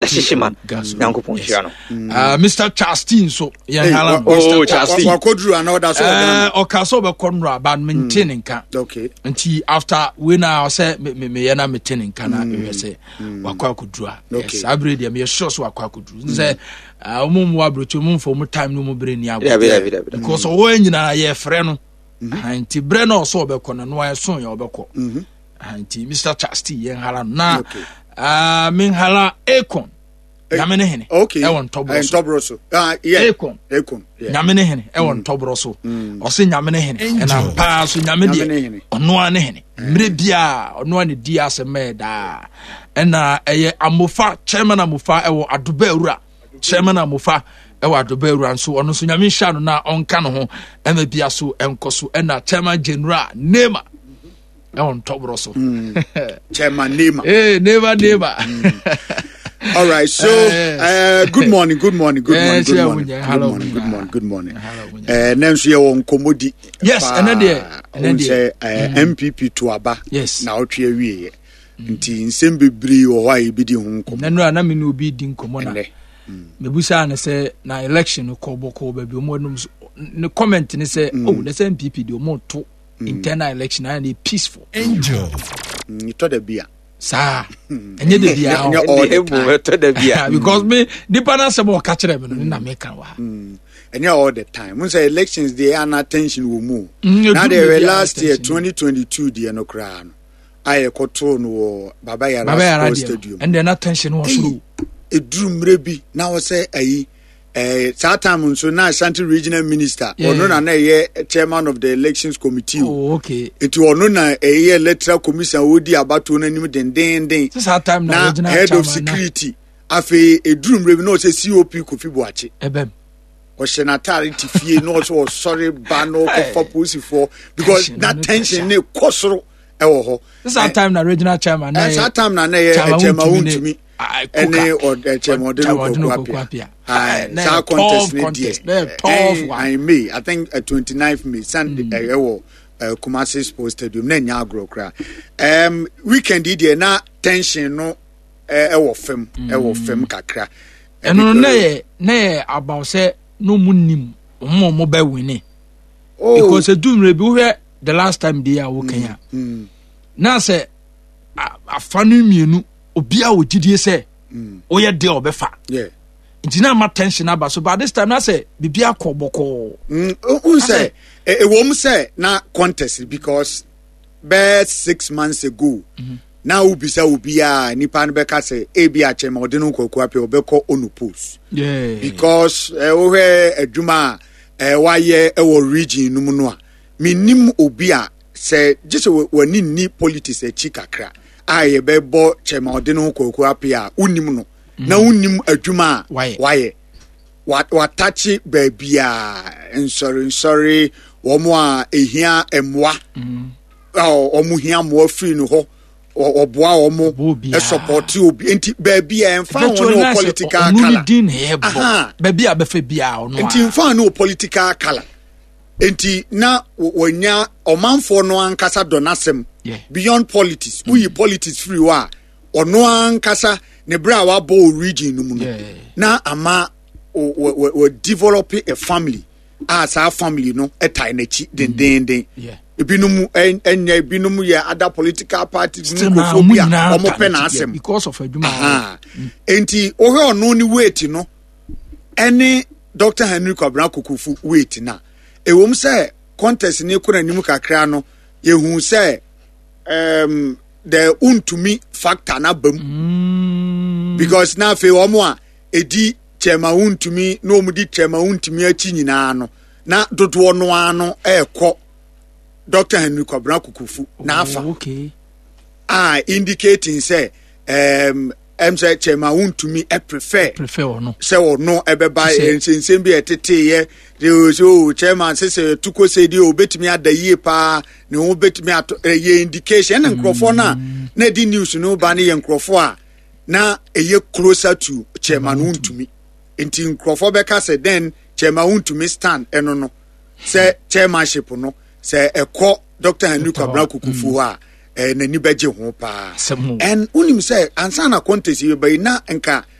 Shishima Yankupon Shiano. Mr. Chastin so Yanhala Chastin Wakodru and all that or Casoba Conra about maintaining can. Okay. Until after we now say me yana maintaining can say Wakakudra. Yes, I breed them your shows Wakakudru. Say mum wabru mum for more time no more brain ya. Because when you are a friend anti Breno so be kon no son ya obeko. Anti Mr. Chastin Yanhala na Minhala Akon. Yamene hene. Okay. Ewon Tobroso. Yeah. Akon. Yamene hene. Ewon Tobroso. Ose nyamene hene. Ena pa so nyame de. Ono ane hene. Mre bia ono ane di aseme da. Ena eye amofa chairman amofa ewo Adobe Ewura. Chairman amofa ewo Adobe Ewura nso ono so nyame hya no na onka no ho ema bia so enkoso ena chairman general Nema. Ewon Tobroso. Chairman Nema. Nema. All right, so good morning. Hello. Nancy on Komodi. Yes, another MPP to Aba. Yes. Now we nti nsem bebre wo hwa ebidi ho nkom. Nanu na me no bi di nkomo na. Mebusa na say na election ko boko ba bi mo no comment ni say oh the MPP di mo to internal election and peaceful. Angel. Ni to da bia. Sa enye de bia because me dipa na sebo ka kire me no na me kan wa enye all the time when say elections they are not tension wo mu now they were last year 2022 the no kra no aye koto no Baba Yara Stadium and they not tension was through edurumre bi na wo say ayi Satam so na Ashanti regional minister ono na ye chairman of the elections committee. Oh, okay. It ono na electoral commission wodi abato na nim den. Satam na regional head of security afi edurumre bi no say COP Kofi Boache. Ebem. O shenatari tifie no so sorry ban no for police for because that tension ne kosoro ewo ho. Satam na regional chairman na. Satam na ye chairman wuntumi. Any or chairman Kokwapia. Sa contest I May, I think 29th May, Sunday, Kumasi Sports Stadium, Nenya Grokra. Weekend did na tension no fem kakra. And no ne about say no munim mo mobile winning. Because a doom rebu the last time they are working. Now say a funny menu obia wo gidie say oye de obefa. Yeah. Intina ma tension aba so but this time na say bibia koboko say e wom say na contest because best 6 months ago na ubisa ubia nipa no beka say ebia chema ode no Kokwapia obeko onu post because we adwuma waye e wo region no mu no a minim obia say just wani ni politics e chikakra aye bebo chema ode no Kokwapia unim no na unim adwuma waye watachi babia sorry womo a ehia emwa omo hia mo free no ho oboa omo e support obi enti babia emfa no political color babia be fa bia ono enti emfa no political color enti na wonya omanfo no ankasa donasem beyond politics we politics free wa ono ankasa ne bra wa bo region no mu na ama we develop a family as our family no etai na chi den ebinum enya ebinum ya other political parties no phobia omo pe na asem because of adwuma enti ohwe ono ni wait no any Dr. Henry Kwabena Kukufu wait na ewom say contest ni kura nim kakra no yehu say the untumi factor na bam because na fe omo a edi chema untumi no mudi chema untumi achi nyina no na dodo no ano ekọ Dr. Henry Kwabena Kukufu na afa okay indicating say say chema untumi prefer no say no ebeba ensensem bi eteteye de so chairman say tuko say di obetimi adaye pa ne obetimi ye indication na nkrofo na di news no ba ne ye nkrofo a na eye closer to chairman untumi enti nkrofo beka say then chairman untumi stand eno no say chairmanship no say ekọ Dr. Henry Kwabena Kukufu a nani beje ho pa and unim say ansa na contest ye by na nka